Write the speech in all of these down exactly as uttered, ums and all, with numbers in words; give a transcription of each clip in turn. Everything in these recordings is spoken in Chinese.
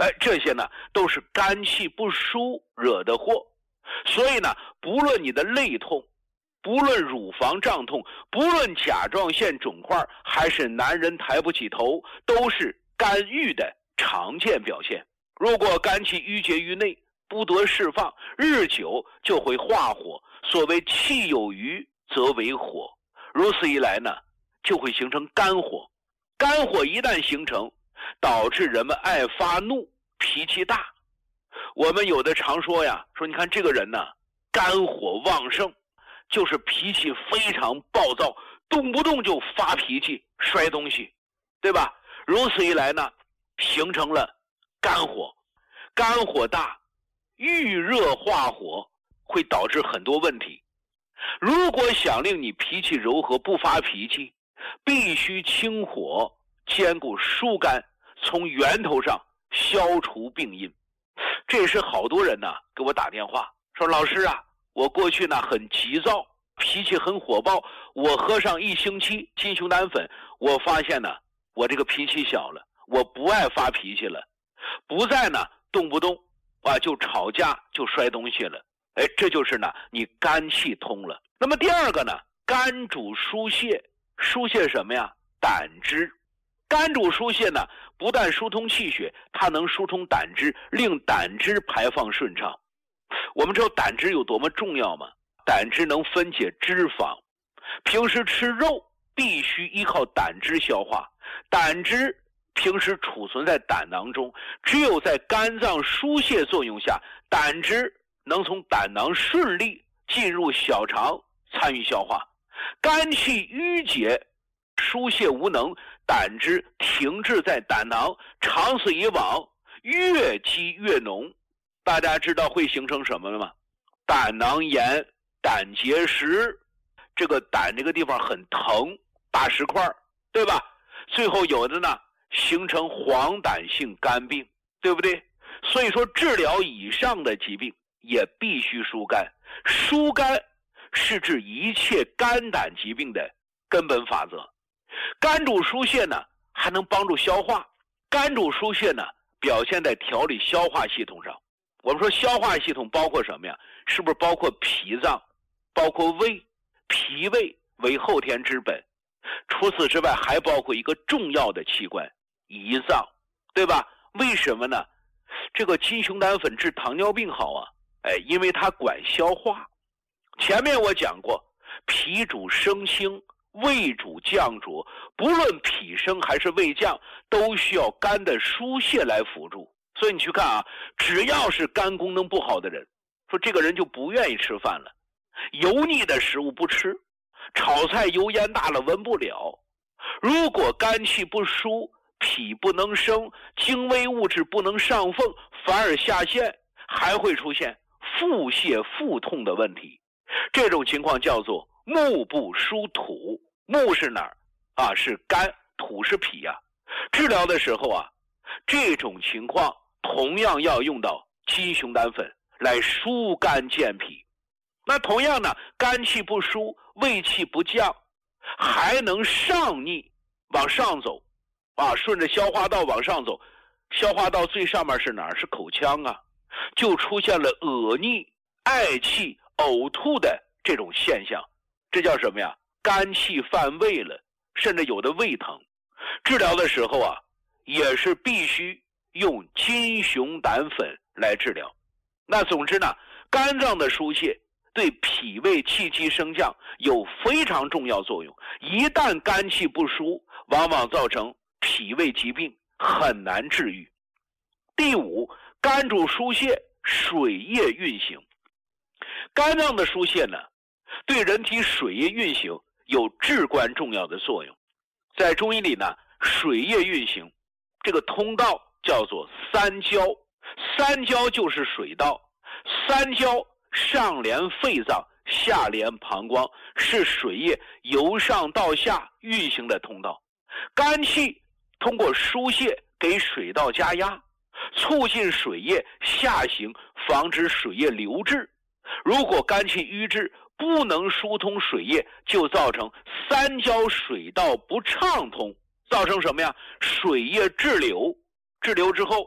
哎，这些呢都是肝气不舒惹的祸。所以呢，不论你的肋痛，不论乳房胀痛，不论甲状腺肿块，还是男人抬不起头，都是肝郁的常见表现。如果肝气郁结于内，不得释放，日久就会化火。所谓气有余则为火，如此一来呢，就会形成肝火。肝火一旦形成，导致人们爱发怒，脾气大。我们有的常说呀，说你看这个人呢，肝火旺盛，就是脾气非常暴躁，动不动就发脾气，摔东西，对吧？如此一来呢，形成了肝火。肝火大，遇热化火，会导致很多问题。如果想令你脾气柔和，不发脾气，必须清火，兼顾疏肝，从源头上消除病因。这也是好多人呢给我打电话说，老师啊，我过去呢很急躁，脾气很火爆，我喝上一星期金熊胆粉，我发现呢我这个脾气小了，我不爱发脾气了，不再呢动不动啊就吵架就摔东西了。哎，这就是呢你肝气通了。那么第二个呢，肝主疏泄，疏泄什么呀？胆汁。肝主疏泄呢，不但疏通气血，它能疏通胆汁，令胆汁排放顺畅。我们知道胆汁有多么重要吗？胆汁能分解脂肪，平时吃肉必须依靠胆汁消化，胆汁平时储存在胆囊中，只有在肝脏疏泄作用下，胆汁能从胆囊顺利进入小肠参与消化。肝气郁结，疏泄无能，胆汁停滞在胆囊，长此以往，越积越浓。大家知道会形成什么吗？胆囊炎、胆结石，这个胆这个地方很疼，大石块，对吧？最后有的呢形成黄疸性肝病，对不对？所以说治疗以上的疾病也必须疏肝。疏肝是治一切肝胆疾病的根本法则。肝主疏泄呢，还能帮助消化。肝主疏泄呢，表现在调理消化系统上。我们说消化系统包括什么呀？是不是包括脾脏，包括胃？脾胃为后天之本。除此之外，还包括一个重要的器官，胰脏，对吧？为什么呢？这个金熊胆粉治糖尿病好啊，哎，因为它管消化。前面我讲过，脾主升清，胃主降浊，不论脾升还是胃降，都需要肝的疏泄来辅助。所以你去看啊，只要是肝功能不好的人，说这个人就不愿意吃饭了，油腻的食物不吃，炒菜油烟大了闻不了。如果肝气不舒，脾不能升，精微物质不能上奉，反而下陷，还会出现腹泻腹痛的问题。这种情况叫做目不疏土。目是哪儿啊？是肝，土是脾啊。治疗的时候啊，这种情况同样要用到金熊胆粉来疏肝健脾。那同样呢，肝气不舒，胃气不降，还能上逆往上走啊，顺着消化道往上走。消化道最上面是哪儿？是口腔啊，就出现了恶逆、嗳气、呕吐的这种现象。这叫什么呀？肝气犯胃了，甚至有的胃疼。治疗的时候啊，也是必须用金熊胆粉来治疗。那总之呢，肝脏的疏泄对脾胃气机升降有非常重要作用。一旦肝气不舒，往往造成脾胃疾病，很难治愈。第五，肝主疏泄，水液运行。肝脏的疏泄呢，对人体水液运行有至关重要的作用。在中医里呢，水液运行这个通道叫做三焦，三焦就是水道。三焦上连肺脏，下连膀胱，是水液由上到下运行的通道。肝气通过疏泄给水道加压，促进水液下行，防止水液流滞。如果肝气瘀滞，不能疏通水液，就造成三焦水道不畅通，造成什么呀？水液滞留，滞留之后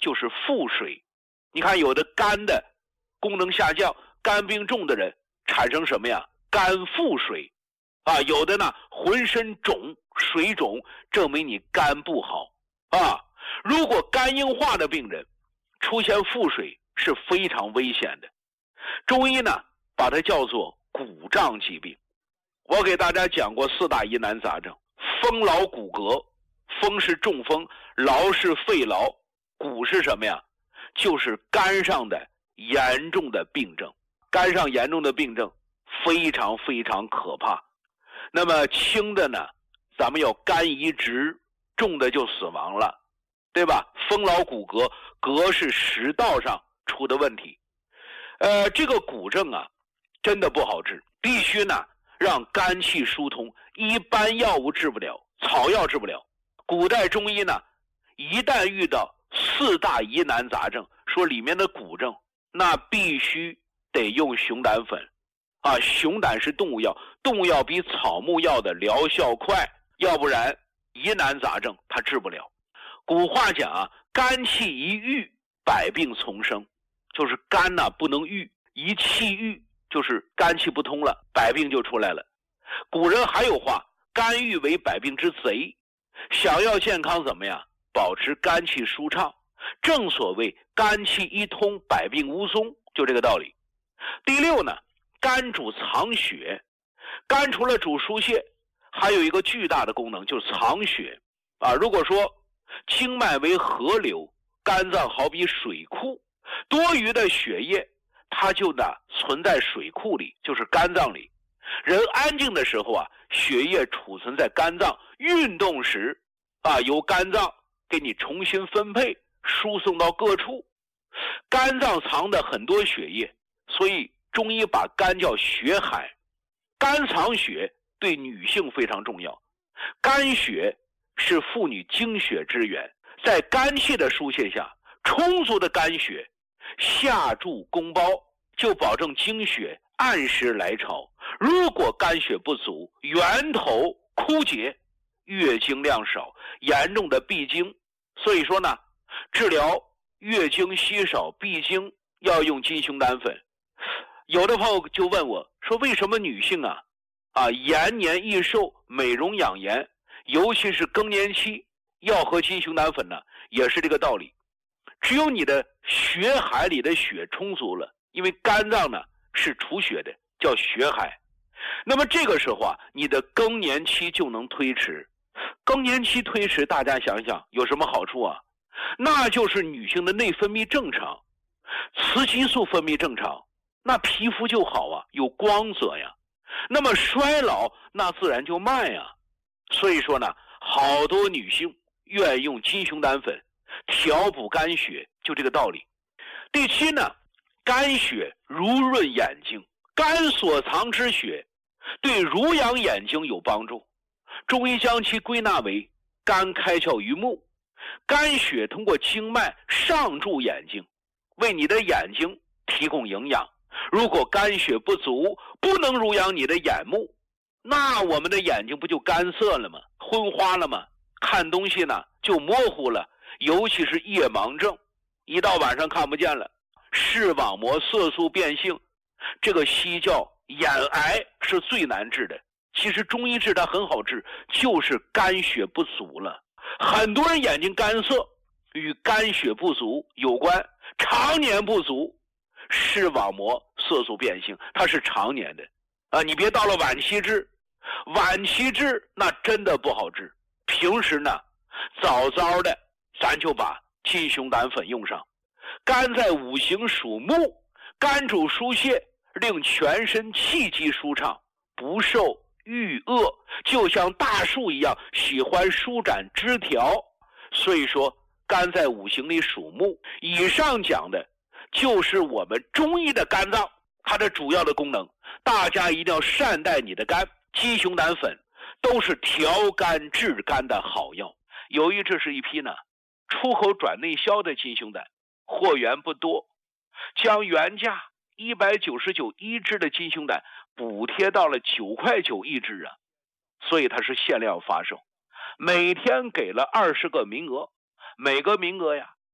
就是腹水。你看有的肝的功能下降，肝病重的人产生什么呀？肝腹水啊，有的呢浑身肿水肿，证明你肝不好啊。如果肝硬化的病人出现腹水是非常危险的，中医呢把它叫做骨胀疾病。我给大家讲过四大疑难杂症，风劳骨骼，风是中风，劳是肺劳，骨是什么呀？就是肝上的严重的病症。肝上严重的病症非常非常可怕。那么轻的呢，咱们要肝移植，重的就死亡了，对吧？风劳骨骼，骼是食道上出的问题。呃，这个骨症啊，真的不好治，必须呢让肝气疏通，一般药物治不了，草药治不了。古代中医呢，一旦遇到四大疑难杂症，说里面的骨症，那必须得用熊胆粉啊。熊胆是动物药，动物药比草木药的疗效快，要不然疑难杂症它治不了。古话讲啊，肝气一郁，百病丛生，就是肝呢不能郁，一气郁就是肝气不通了，百病就出来了。古人还有话，肝郁为百病之贼。想要健康怎么样？保持肝气舒畅，正所谓肝气一通，百病无踪，就这个道理。第六呢，肝主藏血，肝除了主疏泄，还有一个巨大的功能，就是藏血啊。如果说经脉为河流，肝脏好比水库，多余的血液它就呢存在水库里，就是肝脏里。人安静的时候啊，血液储存在肝脏，运动时啊，由肝脏给你重新分配，输送到各处。肝脏藏的很多血液，所以中医把肝叫血海。肝藏血对女性非常重要，肝血是妇女经血之源，在肝气的疏泄下，充足的肝血下注宫包，就保证经血按时来潮。如果肝血不足，源头枯竭，月经量少，严重的闭经。所以说呢，治疗月经稀少闭经要用金熊胆粉。有的朋友就问我说，为什么女性啊啊延年益寿、美容养颜，尤其是更年期要喝金熊胆粉呢？也是这个道理。只有你的血海里的血充足了，因为肝脏呢是储血的，叫血海。那么这个时候啊，你的更年期就能推迟。更年期推迟，大家想想有什么好处啊？那就是女性的内分泌正常，雌激素分泌正常，那皮肤就好啊，有光泽呀。那么衰老那自然就慢呀。所以说呢，好多女性愿用金熊胆粉调补肝血，就这个道理。第七呢，肝血濡润眼睛，肝所藏之血对濡养眼睛有帮助。中医将其归纳为肝开窍于目，肝血通过经脉上注眼睛，为你的眼睛提供营养。如果肝血不足，不能濡养你的眼目，那我们的眼睛不就干涩了吗？昏花了吗？看东西呢就模糊了，尤其是夜盲症，一到晚上看不见了。视网膜色素变性，这个西叫眼癌，是最难治的。其实中医治它很好治，就是肝血不足了。很多人眼睛干涩，与肝血不足有关，常年不足，视网膜色素变性，它是常年的啊。你别到了晚期治，晚期治那真的不好治。平时呢，早早的咱就把金熊胆粉用上。肝在五行属木，肝主疏泄，令全身气机舒畅，不受郁恶，就像大树一样喜欢舒展枝条。所以说肝在五行里属木。以上讲的就是我们中医的肝脏，它的主要的功能。大家一定要善待你的肝，金熊胆粉都是调肝治肝的好药。由于这是一批呢出口转内销的金熊胆，货源不多，将原价一百九十九一支的金熊胆补贴到了九块九一支啊，所以它是限量发售，每天给了二十个名额，每个名额呀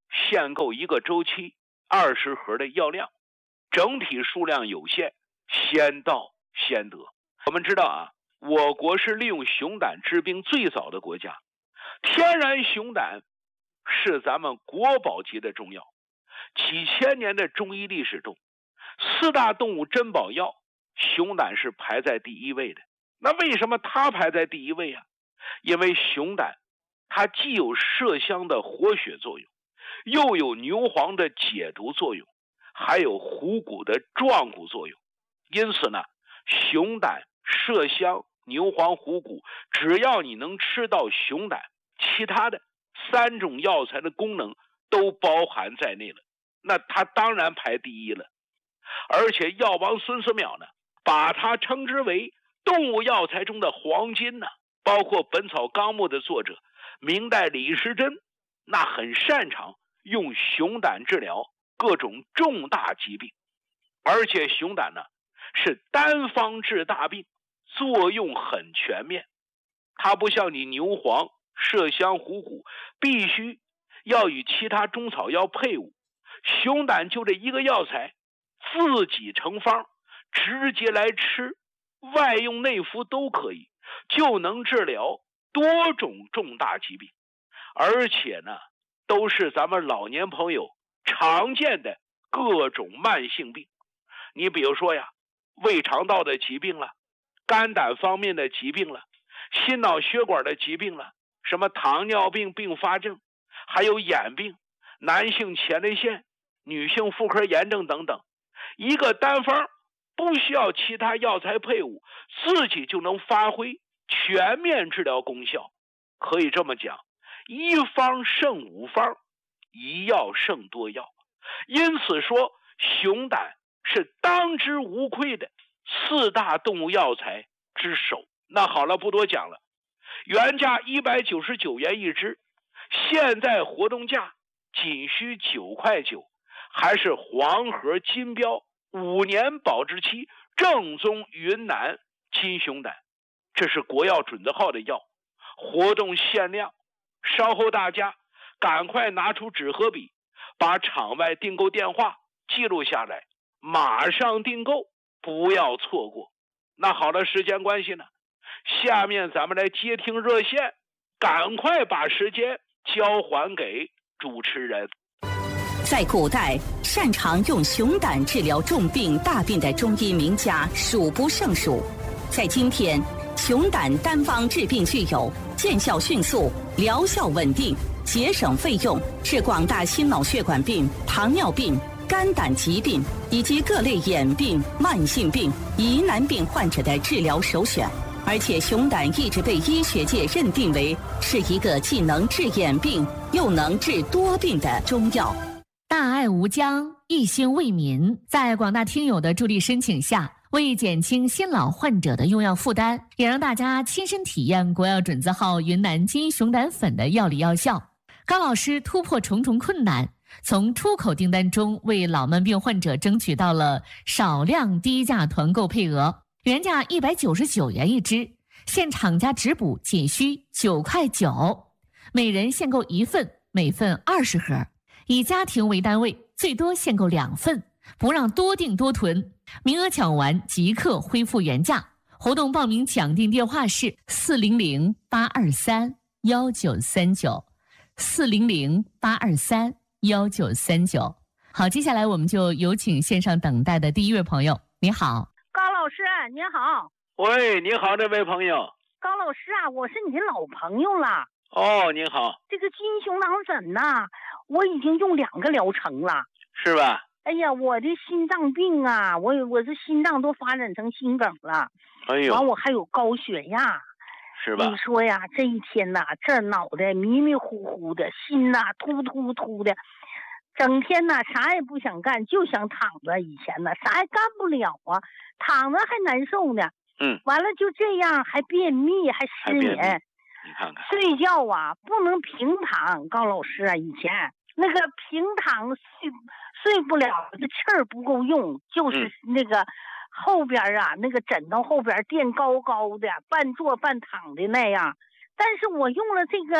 限购一个周期二十盒的药量，整体数量有限，先到先得。我们知道啊，我国是利用熊胆治病最早的国家，天然熊胆是咱们国宝级的中药。几千年的中医历史中，四大动物珍宝药，熊胆是排在第一位的。那为什么它排在第一位啊？因为熊胆它既有麝香的活血作用，又有牛黄的解毒作用，还有虎骨的壮骨作用。因此呢，熊胆、麝香、牛黄、虎骨，只要你能吃到熊胆，其他的三种药材的功能都包含在内了，那它当然排第一了。而且药王孙思邈呢，把它称之为动物药材中的黄金呢。包括《本草纲目》的作者明代李时珍，那很擅长用熊胆治疗各种重大疾病。而且熊胆呢是单方治大病，作用很全面。它不像你牛黄、麝香、虎骨必须要与其他中草药配伍，熊胆就这一个药材自己成方，直接来吃，外用内服都可以，就能治疗多种重大疾病。而且呢，都是咱们老年朋友常见的各种慢性病。你比如说呀，胃肠道的疾病了，肝胆方面的疾病了，心脑血管的疾病了，什么糖尿病并发症，还有眼病、男性前列腺、女性妇科炎症等等。一个单方不需要其他药材配伍，自己就能发挥全面治疗功效。可以这么讲，一方胜五方，一药胜多药。因此说，熊胆是当之无愧的四大动物药材之首。那好了，不多讲了。原价一百九十九元一支，现在活动价仅需九块九，还是黄盒金标，五年保质期，正宗云南金熊胆。这是国药准字号的药，活动限量。稍后大家赶快拿出纸和笔，把场外订购电话记录下来，马上订购，不要错过。那好了，时间关系呢，下面咱们来接听热线，赶快把时间交还给主持人。 在古代，擅长用熊胆治疗重病大病的中医名家数不胜数。在今天，熊胆单方治病具有见效迅速、疗效稳定、节省费用，是广大心脑血管病、糖尿病、肝胆疾病以及各类眼病、慢性病、疑难病患者的治疗首选。而且熊胆一直被医学界认定为是一个既能治眼病又能治多病的中药。 大爱无疆，一心为民，在广大听友的助力申请下，为减轻新老患者的用药负担，也让大家亲身体验国药准字号云南金熊胆粉的药理药效。高老师突破重重困难，从出口订单中为老慢病患者争取到了少量低价团购配额，原价一百九十九元一支，现厂家直补仅需九块九，每人限购一份，每份二十盒，以家庭为单位，最多限购两份，不让多订多囤，名额抢完即刻恢复原价。活动报名抢订电话是四零零八二三幺九三九，四零零八二三幺九三九。好，接下来我们就有请线上等待的第一位朋友。你好， 高老师，您好。 喂，你好，这位朋友。 高老师啊，我是你的老朋友了。 哦，您好。 这个金熊胆粉呐，我已经用两个疗程了。 是吧？ 哎呀，我的心脏病啊，我我这心脏都发展成心梗了。 哎呦， 完我还有高血压。 是吧？ 你说呀，这一天呐，这脑袋迷迷糊糊的，心呐突突突的，整天呐啥也不想干，就想躺着。以前呢啥也干不了啊，躺着还难受呢。 嗯， 完了就这样，还便秘，还失眠。 你看看， 睡觉啊不能平躺。高老师啊，以前那个平躺睡睡不了，这气儿不够用，就是那个。嗯后边啊，那个枕头后边垫高高的，半坐半躺的那样。但是我用了这个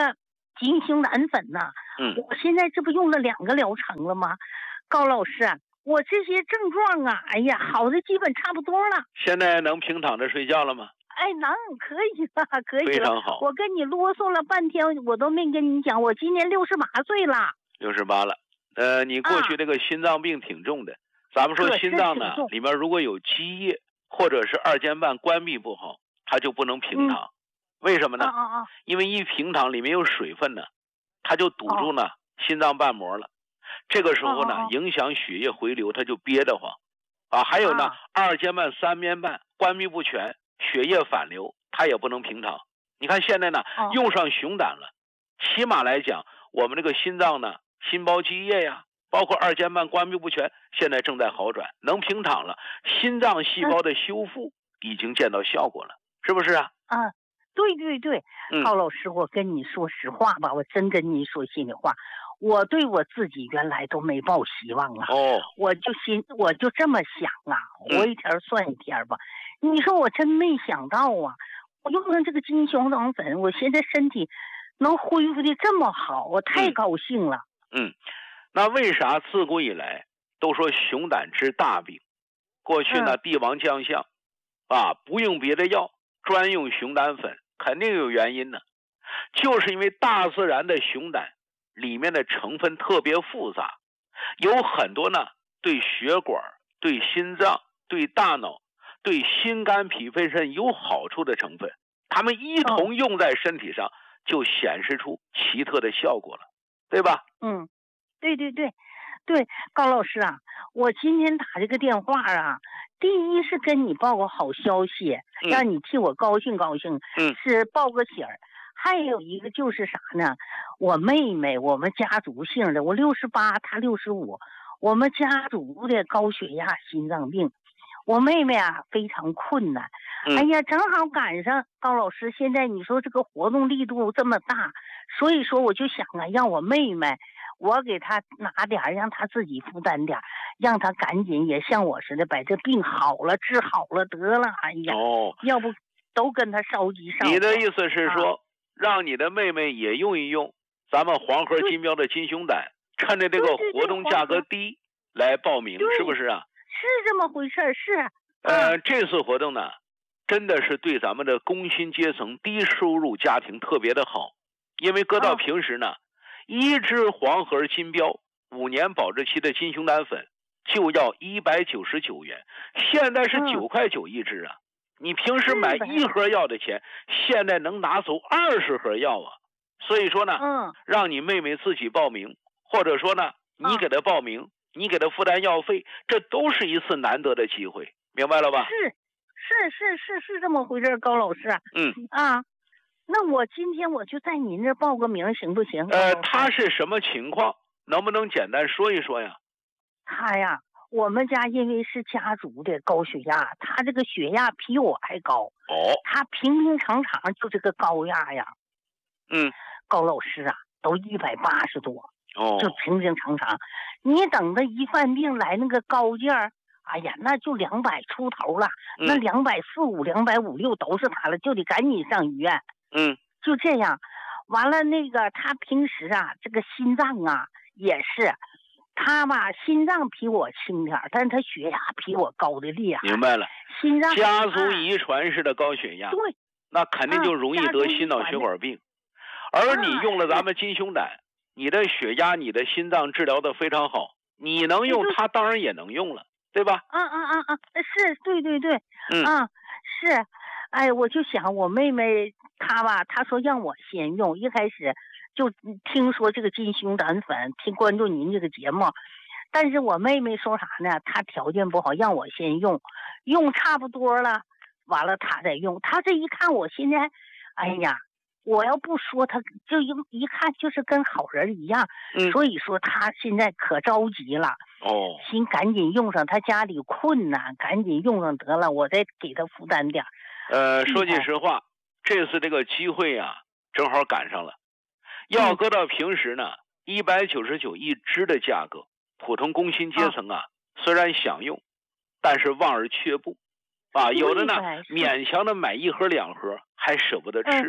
金星胆粉呐， 嗯， 我现在这不用了两个疗程了吗？高老师啊，我这些症状啊，哎呀，好的基本差不多了。 现在能平躺着睡觉了吗？ 哎，能，可以了，可以了。 非常好。 我跟你啰嗦了半天，我都没跟你讲，我今年六十八岁了。 六十八了，呃，你过去这个心脏病挺重的。啊、咱们说心脏呢，里面如果有积液或者是二尖瓣关闭不好，它就不能平躺。嗯、为什么呢？ 啊啊啊因为一平躺里面有水分呢，它就堵住呢、哦、心脏瓣膜了。这个时候呢，哦、影响血液回流，它就憋得慌。啊，还有呢，啊、二尖瓣、三边瓣关闭不全，血液反流，它也不能平躺。你看现在呢，哦、用上熊胆了，起码来讲，我们这个心脏呢，心包积液呀，包括二尖瓣关闭不全，现在正在好转，能平躺了。心脏细胞的修复已经见到效果了，嗯、是不是啊？ 啊，对对对， 嗯、 高老师，我跟你说实话吧，我真跟你说心里话。我对我自己原来都没抱希望了， 哦， 我就心我就这么想啊，活一天算一天吧。嗯、你说我真没想到啊，我用上这个金熊胆粉，我现在身体能恢复的这么好，我太高兴了。 嗯，嗯那为啥自古以来都说熊胆治大病？过去呢，嗯、帝王将相啊，不用别的药，专用熊胆粉，肯定有原因呢，就是因为大自然的熊胆。里面的成分特别复杂，有很多呢对血管、对心脏、对大脑、对心肝脾肺肾有好处的成分，它们一同用在身体上，就显示出奇特的效果了，对吧？ 嗯，对对对对，高老师啊，我今天打这个电话啊，第一是跟你报个好消息，嗯、让你替我高兴高兴， 嗯， 是报个喜儿。还有一个就是啥呢？我妹妹，我们家族姓的，我六十八，她六十五，我们家族的高血压、心脏病，我妹妹啊非常困难。 嗯、 哎呀，正好赶上高老师，现在你说这个活动力度这么大，所以说我就想啊，让我妹妹，我给她拿点，让她自己负担点，让她赶紧也像我似的把这病好了，治好了得了。哎呀， 哦， 要不都跟她烧鸡烧。 你的意思是说？啊让你的妹妹也用一用咱们黄河金标的金熊胆，趁着这个活动价格低来报名，是不是啊？ 是这么回事，是。 呃，这次活动呢，真的是对咱们的工薪阶层、低收入家庭特别的好，因为搁到平时呢，哦、一支黄河金标五年保质期的金熊胆粉就要一百九十九元，现在是九块九一支啊。嗯你平时买一盒药的钱，现在能拿走二十盒药啊！所以说呢， 嗯， 让你妹妹自己报名，或者说呢，你给她报名，嗯、你给她负担药费，这都是一次难得的机会，明白了吧？ 是，是是是是这么回事，高老师。 嗯啊，那我今天我就在您这报个名，行不行？ 呃，他是什么情况？能不能简单说一说呀？ 他呀。我们家因为是家族的高血压，他这个血压比我还高。 哦， 他平平常常就这个高压呀。 嗯， 高老师啊，都一百八十多。 哦， 就平平常常。你等他一犯病来那个高劲儿，哎呀，那就两百出头了， 嗯、 那两百四五、两百五六都是他了，就得赶紧上医院。 嗯， 就这样。完了，那个他平时啊，这个心脏啊也是。他吧，心脏比我轻点，但是他血压比我高的厉害。 明白了， 心脏家族遗传式的高血压， 对、啊， 那肯定就容易得心脑血管病。 啊、 而你用了咱们金熊胆，你的血压、你的心脏治疗的非常好，你能用，他当然也能用了，对吧？ 啊啊啊啊，是对对对， 嗯啊是，哎，我就想我妹妹她吧，她说让我先用，一开始。就听说这个金熊胆粉，听关注您这个节目，但是我妹妹说啥呢？她条件不好，让我先用，用差不多了，完了她再用。她这一看我现在，哎呀，我要不说她就一一看就是跟好人一样， 嗯、 所以说她现在可着急了。 哦， 心赶紧用上，她家里困难，赶紧用上得了，我再给她负担点。 呃，说句实话，这次这个机会啊，正好赶上了。要搁到平时呢，一百九十九一支的价格，普通工薪阶层啊，啊虽然想用，但是望而却步，啊，有的呢勉强的买一盒两盒，还舍不得吃。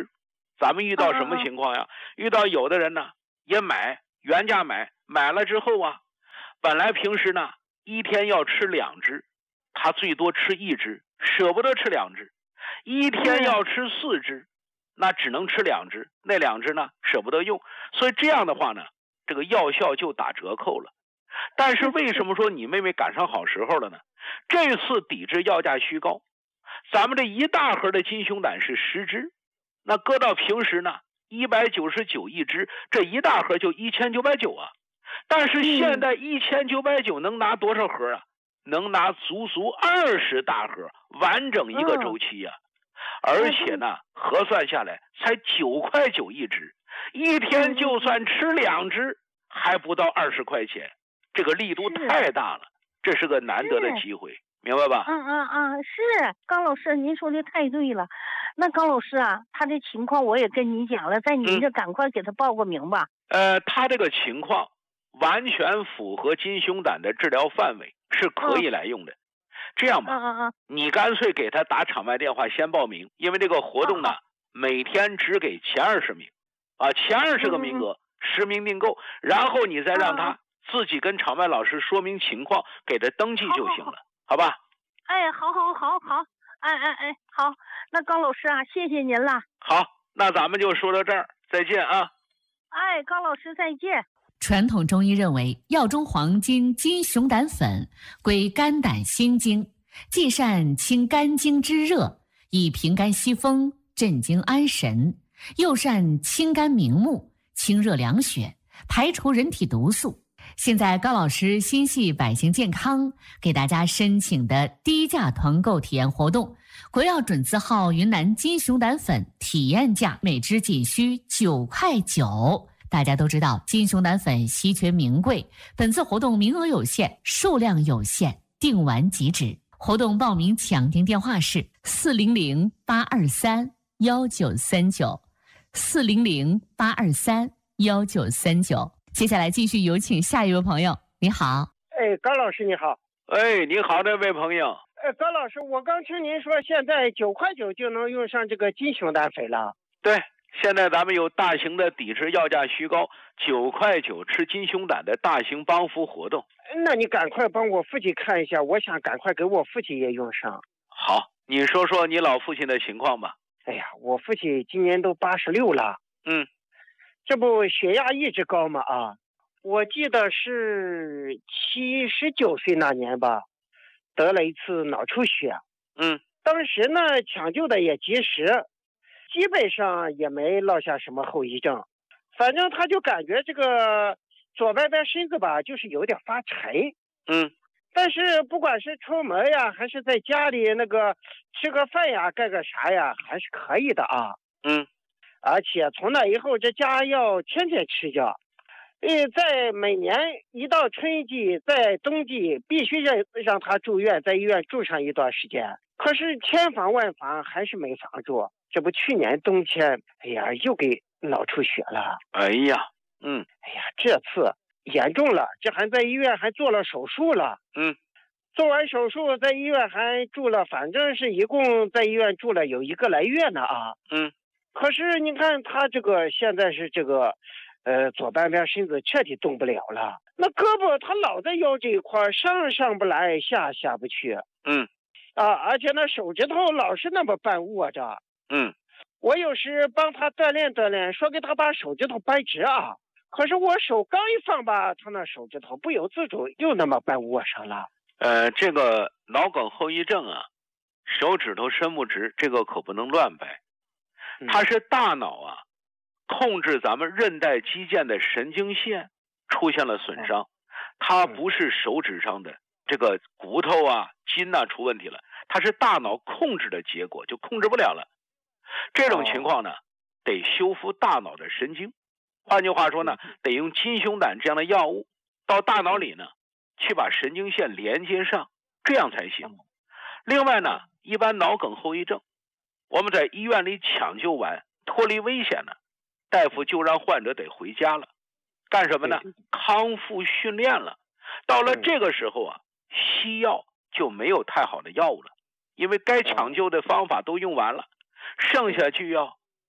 咱们遇到什么情况呀？遇到有的人呢也买原价买，买了之后啊，本来平时呢一天要吃两只，他最多吃一只，舍不得吃两只；一天要吃四只，那只能吃两只，那两只呢舍不得用，所以这样的话呢，这个药效就打折扣了。但是为什么说你妹妹赶上好时候了呢？这次抵制药价虚高，咱们这一大盒的金熊胆是十只，那搁到平时呢一百九十九一只，这一大盒就一千九百九啊。但是现在一千九百九能拿多少盒啊？能拿足足二十大盒，完整一个周期呀、啊。而且呢，核算下来才九块九一只，一天就算吃两只，还不到二十块钱，这个力度太大了，这是个难得的机会，明白吧？ 嗯嗯嗯，是高老师，您说的太对了。那高老师啊，他的情况我也跟你讲了，在您这赶快给他报个名吧。 嗯、呃，他这个情况完全符合金熊胆的治疗范围，是可以来用的。嗯、这样吧， 嗯嗯嗯， 你干脆给他打场外电话先报名，因为这个活动呢， 哦、 每天只给前二十名，啊，前二十个名额，十、嗯、名订购，然后你再让他自己跟场外老师说明情况，给他登记就行了，好, 好, 好吧？ 哎，好好好好，哎哎哎，好，那高老师啊，谢谢您了。 好，那咱们就说到这儿，再见啊。 哎，高老师再见。 传统中医认为，药中黄金金熊胆粉归肝胆心经，既善清肝经之热，以平肝息风、镇惊安神，又善清肝明目、清热凉血，排除人体毒素。现在高老师心系百姓健康，给大家申请的低价团购体验活动，国药准字号云南金熊胆粉体验价每支仅需九块九。大家都知道金熊胆粉稀缺名贵，本次活动名额有限，数量有限，订完即止。活动报名抢订电话是四零零八二三幺九三九，四零零八二三幺九三九。接下来继续有请下一位朋友。你好。 哎，高老师你好。 哎，你好，这位朋友。 哎，高老师，我刚听您说现在九块九就能用上这个金熊胆粉了。 对，现在咱们有大型的抵制药价虚高，九块九吃金熊胆的大型帮扶活动。 那你赶快帮我父亲看一下，我想赶快给我父亲也用上。 好，你说说你老父亲的情况吧。 哎呀，我父亲今年都八十六了。 嗯。 这不血压一直高吗？啊，我记得是七十九岁那年吧，得了一次脑出血。 嗯， 当时呢抢救的也及时，基本上也没落下什么后遗症。反正他就感觉这个左半边身子吧，就是有点发沉。 嗯， 但是不管是出门呀，还是在家里那个吃个饭呀，干个啥呀，还是可以的啊。 嗯。 而且从那以后，这家要天天吃药，呃，在每年一到春季，在冬季必须让让他住院，在医院住上一段时间。可是千防万防还是没防住，这不去年冬天，哎呀，又给脑出血了。 哎呀，嗯， 哎呀，这次严重了，这还在医院还做了手术了。 嗯， 做完手术在医院还住了，反正是一共在医院住了有一个来月呢啊。 嗯。 可是你看他这个现在是这个，呃，左半边身子彻底动不了了。那胳膊他老在腰这一块，上上不来，下下不去。 嗯， 啊，而且那手指头老是那么半握着。 嗯， 我有时帮他锻炼锻炼，说给他把手指头掰直啊。可是我手刚一放吧，他那手指头不由自主又那么半握上了。 呃，这个脑梗后遗症啊，手指头伸不直，这个可不能乱掰。它是大脑啊控制咱们韧带肌腱的神经线出现了损伤，它不是手指上的这个骨头啊筋啊出问题了，它是大脑控制的结果，就控制不了了。这种情况呢得修复大脑的神经，换句话说呢得用金熊胆这样的药物到大脑里呢去把神经线连接上，这样才行。另外呢一般脑梗后遗症我们在医院里抢救完脱离危险了，大夫就让患者得回家了，干什么呢？康复训练了。到了这个时候啊，西药就没有太好的药物了，因为该抢救的方法都用完了，剩下就要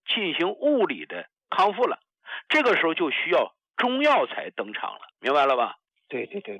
进行物理的康复了，这个时候就需要中药材登场了，明白了吧？ 对对对。